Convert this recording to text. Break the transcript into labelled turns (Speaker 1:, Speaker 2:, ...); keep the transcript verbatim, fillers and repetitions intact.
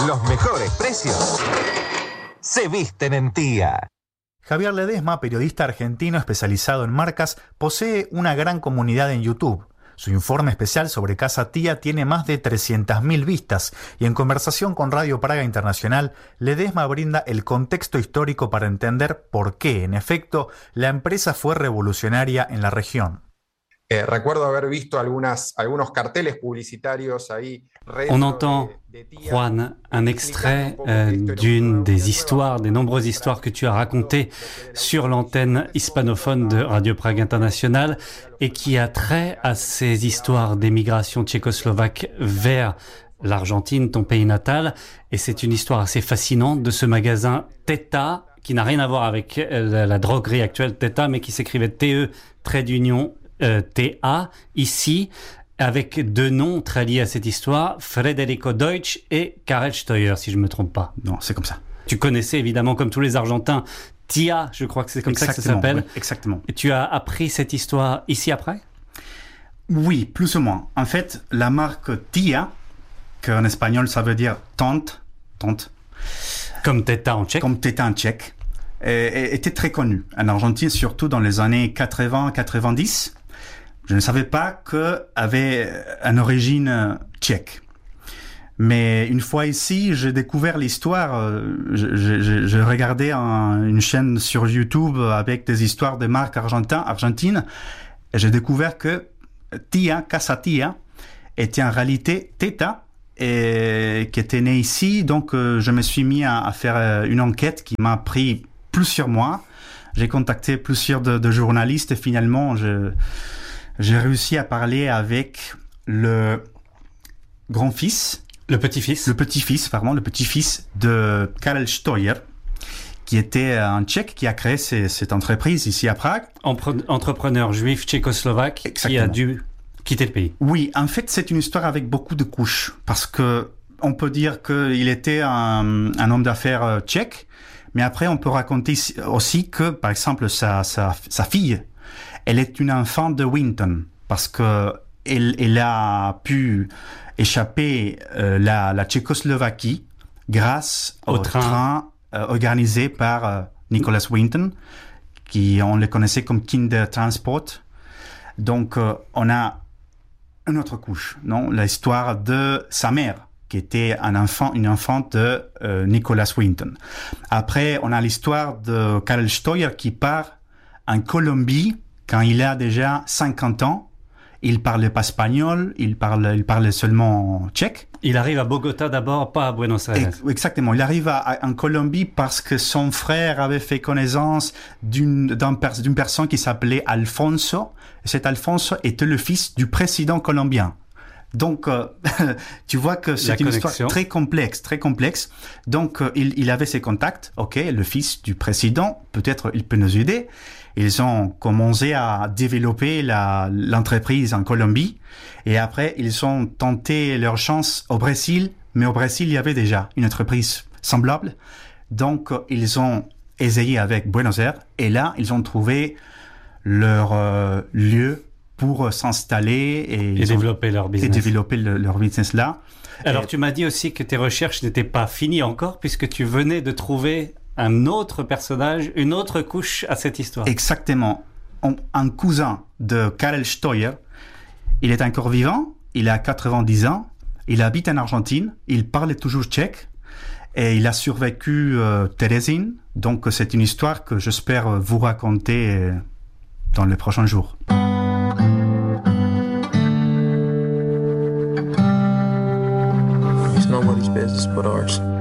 Speaker 1: Los mejores precios se visten en Tía.
Speaker 2: Javier Ledesma, periodista argentino especializado en marcas, posee una gran comunidad en YouTube. Su informe especial sobre Casa Tía tiene más de trescientas mil vistas y en conversación con Radio Praga Internacional, Ledesma brinda el contexto histórico para entender por qué, en efecto, la empresa fue revolucionaria en la región.
Speaker 3: Eh, recuerdo haber visto algunas, algunos carteles publicitarios ahí.
Speaker 4: On entend, Juan, un extrait euh, d'une des histoires, des nombreuses histoires que tu as racontées sur l'antenne hispanophone de Radio Prague International et qui a trait à ces histoires d'émigration tchécoslovaque vers l'Argentine, ton pays natal. Et c'est une histoire assez fascinante de ce magasin Teta, qui n'a rien à voir avec la, la droguerie actuelle Teta, mais qui s'écrivait T E, trait d'union, euh, T A, ici, avec deux noms très liés à cette histoire, Federico Deutsch et Karel Steuer, si je ne me trompe pas.
Speaker 2: Non, c'est comme ça.
Speaker 4: Tu connaissais évidemment, comme tous les Argentins, Tia, je crois que c'est comme exactement, ça que ça s'appelle.
Speaker 2: Oui, exactement.
Speaker 4: Et tu as appris cette histoire ici après ?
Speaker 2: Oui, plus ou moins. En fait, la marque Tia, qu'en espagnol ça veut dire tante, tante.
Speaker 4: Comme Teta en tchèque.
Speaker 2: Comme Teta en tchèque, était très connue en Argentine, surtout dans les années quatre-vingts quatre-vingt-dix. Je ne savais pas qu'elle avait une origine tchèque. Mais une fois ici, j'ai découvert l'histoire. Je, je, je regardais un, une chaîne sur YouTube avec des histoires de marques argentines, argentines. Et j'ai découvert que Tia, Casa Tia, était en réalité Teta, et qui était née ici. Donc, je me suis mis à, à faire une enquête qui m'a pris plusieurs mois. J'ai contacté plusieurs de, de journalistes et finalement, je... j'ai réussi à parler avec le grand-fils.
Speaker 4: Le petit-fils.
Speaker 2: Le petit-fils, pardon, le petit-fils de Karel Steuer, qui était un Tchèque qui a créé ces, cette entreprise ici à Prague.
Speaker 4: Empre- entrepreneur juif tchécoslovaque. Exactement. Qui a dû quitter le pays.
Speaker 2: Oui, en fait, c'est une histoire avec beaucoup de couches. Parce que on peut dire qu'il était un, un homme d'affaires tchèque, mais après, on peut raconter aussi que, par exemple, sa, sa, sa fille, elle est une enfant de Winton, parce que elle, elle a pu échapper euh, la, la Tchécoslovaquie grâce au, au train, train euh, organisé par euh, Nicholas Winton, qui on le connaissait comme Kindertransport. Donc, euh, on a une autre couche, non, l'histoire de sa mère, qui était un enfant, une enfant de euh, Nicholas Winton. Après, on a l'histoire de Karel Steuer qui part en Colombie quand il a déjà cinquante ans. Il parle pas espagnol, il parle, il parle seulement tchèque.
Speaker 4: Il arrive à Bogota d'abord, pas à Buenos Aires.
Speaker 2: Exactement. Il arrive à, à, en Colombie parce que son frère avait fait connaissance d'une, d'un, d'une personne qui s'appelait Alfonso. Et cet Alfonso était le fils du président colombien. Donc, euh, tu vois que c'est une histoire très complexe, très complexe. Donc, euh, il, il avait ses contacts. OK, le fils du président, peut-être il peut nous aider. Ils ont commencé à développer la, l'entreprise en Colombie. Et après, ils ont tenté leur chance au Brésil. Mais au Brésil, il y avait déjà une entreprise semblable. Donc, ils ont essayé avec Buenos Aires. Et là, ils ont trouvé leur euh, lieu pour s'installer et,
Speaker 4: et développer
Speaker 2: ont,
Speaker 4: leur business.
Speaker 2: Et développer le, leur business là.
Speaker 4: Alors,
Speaker 2: et,
Speaker 4: tu m'as dit aussi que tes recherches n'étaient pas finies encore, puisque tu venais de trouver un autre personnage, une autre couche à cette histoire.
Speaker 2: Exactement. Un, un cousin de Karel Steuer, il est encore vivant, il a quatre-vingt-dix ans, il habite en Argentine, il parle toujours tchèque, et il a survécu euh, Terezín. Donc, c'est une histoire que j'espère vous raconter dans les prochains jours.
Speaker 5: It's nobody's business but ours.